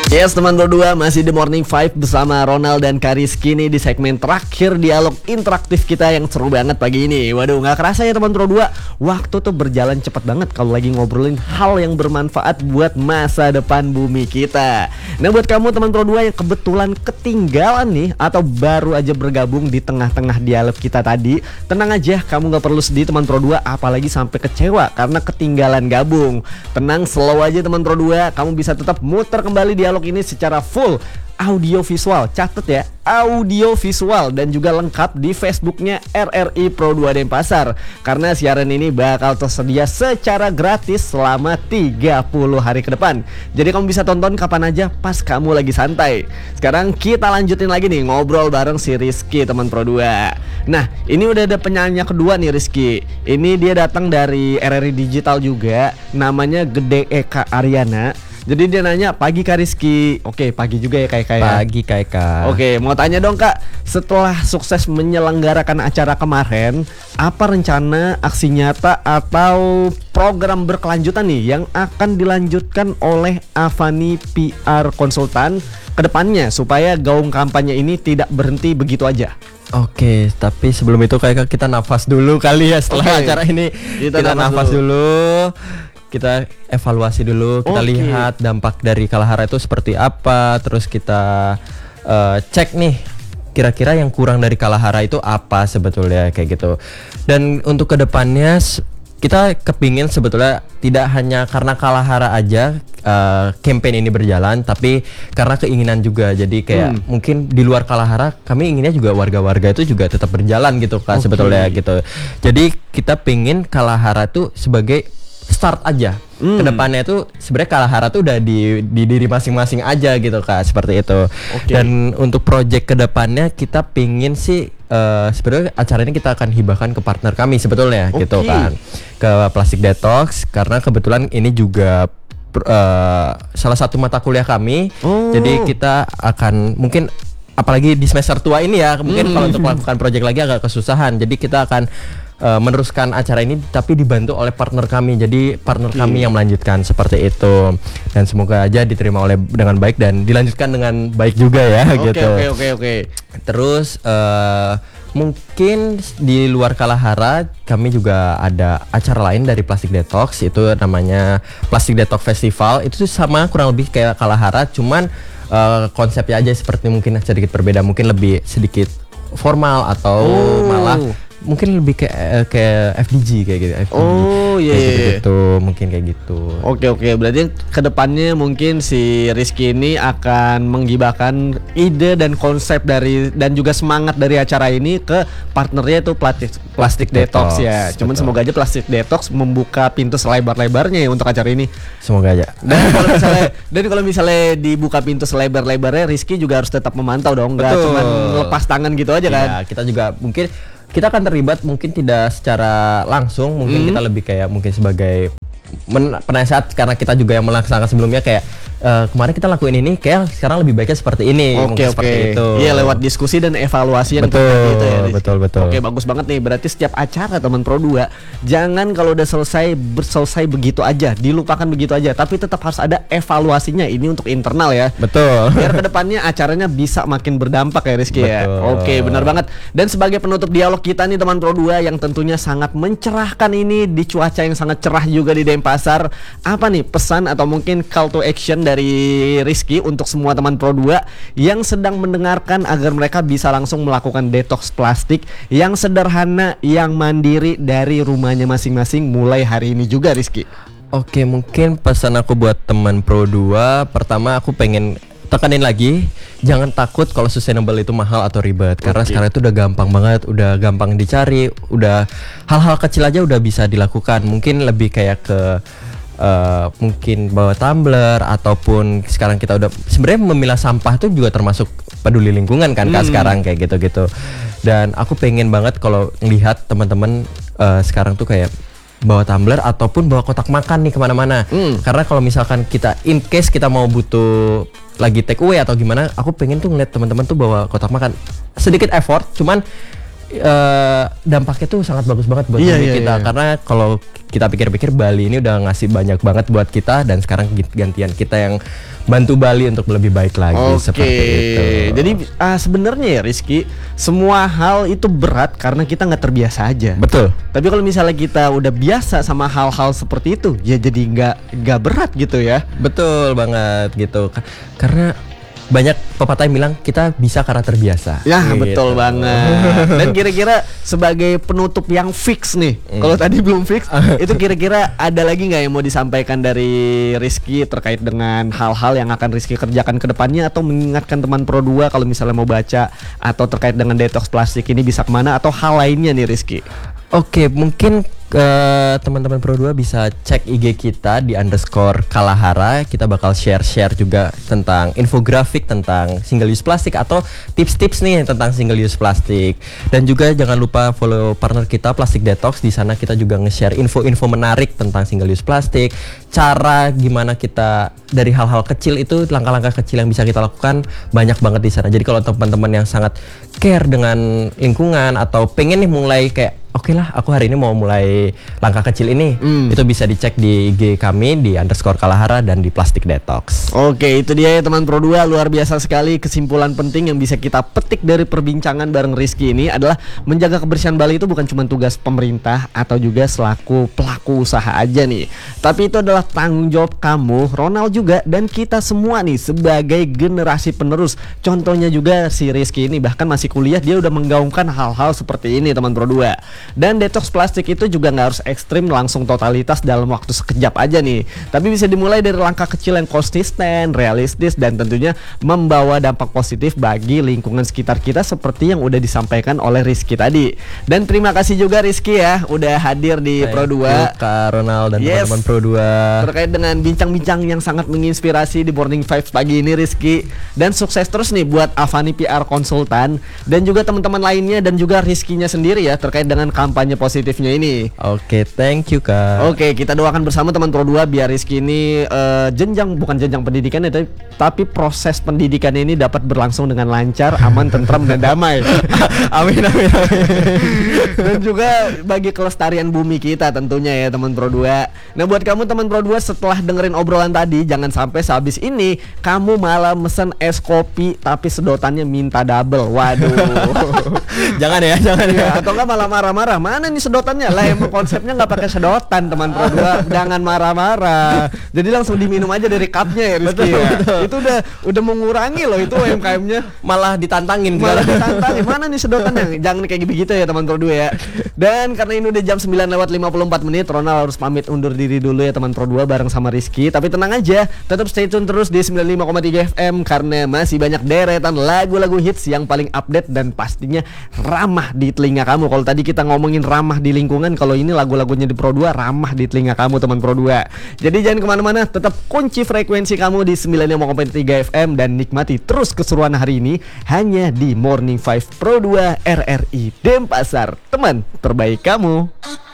Yes teman berdua, masih The Morning Five bersama Ronald dan Kariski nih di segmen terakhir dialog interaktif kita yang seru banget pagi ini. Waduh, gak kerasa ya teman berdua, waktu tuh berjalan cepat banget kalau lagi ngobrolin hal yang bermanfaat buat masa depan bumi kita. Nah buat kamu teman berdua yang kebetulan ketinggalan nih atau baru aja bergabung di tengah-tengah dialog kita tadi, tenang aja, kamu gak perlu sedih teman berdua, apalagi sampai kecewa karena ketinggalan gabung. Tenang, slow aja teman berdua, kamu bisa tetap muter kembali dialog ini secara full audio visual. Catat ya, audio visual dan juga lengkap di Facebooknya RRI Pro 2 Denpasar. Karena siaran ini bakal tersedia secara gratis selama 30 hari ke depan. Jadi kamu bisa tonton kapan aja pas kamu lagi santai. Sekarang kita lanjutin lagi nih ngobrol bareng si Rizky teman Pro 2. Nah ini udah ada penyanyi kedua nih Rizky. Ini dia datang dari RRI Digital juga, namanya Gede Eka Aryana. Jadi dia nanya, pagi Kak Rizky. Oke, pagi juga ya Kak. Pagi Kak. Oke, mau tanya dong Kak, setelah sukses menyelenggarakan acara kemarin, apa rencana, aksi nyata atau program berkelanjutan nih yang akan dilanjutkan oleh Avani PR Konsultan ke depannya supaya gaung kampanye ini tidak berhenti begitu aja? Oke, tapi sebelum itu kayak kita nafas dulu kali ya setelah acara ini. Kita nafas dulu. Kita evaluasi dulu, kita lihat dampak dari Kalahara itu seperti apa, terus kita cek nih kira-kira yang kurang dari Kalahara itu apa sebetulnya kayak gitu. Dan untuk kedepannya kita kepingin sebetulnya tidak hanya karena Kalahara aja campaign ini berjalan, tapi karena keinginan juga. Jadi kayak mungkin di luar Kalahara kami inginnya juga warga-warga itu juga tetap berjalan gitu kan sebetulnya gitu. Jadi kita pingin Kalahara itu sebagai start aja. Kedepannya itu sebenarnya Kalahara tuh udah di diri masing-masing aja gitu Kak, seperti itu. Dan untuk project kedepannya kita pingin sih sebenarnya acara ini kita akan hibahkan ke partner kami sebetulnya gitu kan, ke Plastik Detox, karena kebetulan ini juga salah satu mata kuliah kami. Jadi kita akan mungkin apalagi di semester tua ini ya, mungkin kalau untuk melakukan project lagi agak kesusahan. Jadi kita akan meneruskan acara ini tapi dibantu oleh partner kami. Jadi partner kami yang melanjutkan seperti itu. Dan semoga aja diterima dengan baik dan dilanjutkan dengan baik juga ya gitu. Oke. Terus mungkin di luar Kalahara kami juga ada acara lain dari Plastik Detox, itu namanya Plastik Detox Festival. Itu sama kurang lebih kayak Kalahara, cuman konsepnya aja seperti mungkin sedikit berbeda, mungkin lebih sedikit formal atau malah mungkin lebih kayak FDG kayak gitu. Gitu, mungkin kayak gitu. Oke, berarti kedepannya mungkin si Rizky ini akan menggibahkan ide dan konsep dari dan juga semangat dari acara ini ke partnernya itu Plastik Detox ya. Cuman semoga aja Plastik Detox membuka pintu selebar-lebarnya ya untuk acara ini. Semoga aja. Dan kalau misalnya dibuka pintu selebar-lebarnya, Rizky juga harus tetap memantau dong, nggak cuma lepas tangan gitu aja kan. Ya, kita juga mungkin kita akan terlibat, mungkin tidak secara langsung, mungkin kita lebih kayak mungkin sebagai penasehat, karena kita juga yang melaksanakan sebelumnya kayak kemarin kita lakuin ini, kayak sekarang lebih baiknya seperti ini. Seperti itu. Iya, lewat diskusi dan evaluasi yang gitu ya. Betul. Oke, bagus banget nih. Berarti setiap acara teman Pro 2 jangan kalau udah selesai begitu aja, dilupakan begitu aja, tapi tetap harus ada evaluasinya. Ini untuk internal ya. Betul. Biar kedepannya acaranya bisa makin berdampak ya Rizky ya. Oke, benar banget. Dan sebagai penutup dialog kita nih teman Pro 2 yang tentunya sangat mencerahkan ini di cuaca yang sangat cerah juga di Denpasar, apa nih pesan atau mungkin call to action dari Rizky untuk semua teman Pro 2 yang sedang mendengarkan agar mereka bisa langsung melakukan detox plastik yang sederhana, yang mandiri dari rumahnya masing-masing mulai hari ini juga Rizky? Oke, mungkin pesan aku buat teman Pro 2, pertama aku pengen tekanin lagi, jangan takut kalau sustainable itu mahal atau ribet, karena sekarang itu udah gampang banget, udah gampang dicari, udah hal-hal kecil aja udah bisa dilakukan. Mungkin lebih kayak ke mungkin bawa tumbler, ataupun sekarang kita udah sebenarnya memilah sampah tuh juga termasuk peduli lingkungan kan Kak, sekarang kayak gitu-gitu. Dan aku pengen banget kalau ngelihat teman-teman sekarang tuh kayak bawa tumbler ataupun bawa kotak makan nih kemana-mana. Karena kalau misalkan kita in case kita mau butuh lagi take away atau gimana, aku pengen tuh ngeliat teman-teman tuh bawa kotak makan. Sedikit effort, cuman dampaknya tuh sangat bagus banget buat kita karena kalau kita pikir-pikir Bali ini udah ngasih banyak banget buat kita dan sekarang gantian kita yang bantu Bali untuk lebih baik lagi seperti itu. Jadi sebenarnya ya Rizky, semua hal itu berat karena kita nggak terbiasa aja. Betul. Tapi kalau misalnya kita udah biasa sama hal-hal seperti itu, ya jadi nggak berat gitu ya. Betul banget gitu. Karena banyak pepatah yang bilang kita bisa karena terbiasa. Ya gitu. Betul banget. Dan kira-kira sebagai penutup yang fix nih, kalau tadi belum fix, itu kira-kira ada lagi nggak yang mau disampaikan dari Rizky terkait dengan hal-hal yang akan Rizky kerjakan ke depannya, atau mengingatkan teman Pro 2 kalau misalnya mau baca, atau terkait dengan detox plastik ini bisa kemana, atau hal lainnya nih Rizky? Oke, mungkin teman-teman Pro 2 bisa cek IG kita di _kalahara. Kita bakal share juga tentang infografik tentang single use plastik atau tips-tips nih tentang single use plastik. Dan juga jangan lupa follow partner kita Plastik Detox. Di sana kita juga nge-share info-info menarik tentang single use plastik, cara gimana kita dari hal-hal kecil itu, langkah-langkah kecil yang bisa kita lakukan banyak banget di sana. Jadi kalau teman-teman yang sangat care dengan lingkungan atau pengen nih mulai kayak oke lah, aku hari ini mau mulai langkah kecil ini, itu bisa dicek di IG kami di _kalahara dan di Plastik Detox. Oke, itu dia ya teman Pro 2, luar biasa sekali. Kesimpulan penting yang bisa kita petik dari perbincangan bareng Rizky ini adalah menjaga kebersihan Bali itu bukan cuma tugas pemerintah atau juga selaku pelaku usaha aja nih, tapi itu adalah tanggung jawab kamu, Ronald juga, dan kita semua nih sebagai generasi penerus. Contohnya juga si Rizky ini bahkan masih kuliah, dia udah menggaungkan hal-hal seperti ini teman Pro 2. Dan detox plastik itu juga nggak harus ekstrim langsung totalitas dalam waktu sekejap aja nih, tapi bisa dimulai dari langkah kecil yang konsisten, realistis, dan tentunya membawa dampak positif bagi lingkungan sekitar kita seperti yang udah disampaikan oleh Rizky tadi. Dan terima kasih juga Rizky ya udah hadir di Pro 2, Kak Ronald dan teman-teman Pro 2 terkait dengan bincang-bincang yang sangat menginspirasi di Morning Vibes pagi ini Rizky. Dan sukses terus nih buat Avani PR Konsultan dan juga teman-teman lainnya, dan juga Rizky-nya sendiri ya terkait dengan kampanye positifnya ini. Oke, thank you Kak. Oke, kita doakan bersama teman Pro 2 biar Rizky ini bukan jenjang pendidikan ya, tapi proses pendidikan ini dapat berlangsung dengan lancar, aman, tentram, dan damai. Amin. Dan juga bagi kelestarian bumi kita tentunya ya teman Pro 2. Nah buat kamu teman Pro 2, setelah dengerin obrolan tadi, jangan sampai sehabis ini kamu malah mesen es kopi tapi sedotannya minta double. Waduh. Jangan ya. Atau enggak malah marah-marah, mana nih sedotannya? Lah emang konsepnya nggak pakai sedotan teman Pro 2. Jangan marah-marah. Jadi langsung diminum aja dari cupnya ya Rizky. Betul. Itu udah mengurangi loh itu UMKM-nya. Malah ditantangin. Mana nih sedotannya? Jangan kayak begitu ya teman Pro 2 ya. Dan karena ini udah jam 9:54, Ronald harus pamit undur diri dulu ya teman Pro 2 bareng sama Rizky. Tapi tenang aja, tetap stay tune terus di 95,3 FM karena masih banyak deretan lagu-lagu hits yang paling update dan pastinya ramah di telinga kamu. Kalau tadi kita ngomongin ramah di lingkungan, kalau ini lagu-lagunya di Pro 2 ramah di telinga kamu teman Pro 2. Jadi jangan kemana-mana, tetap kunci frekuensi kamu di 95,3 FM dan nikmati terus keseruan hari ini hanya di Morning 5 Pro 2 RRI Denpasar, teman terbaik kamu.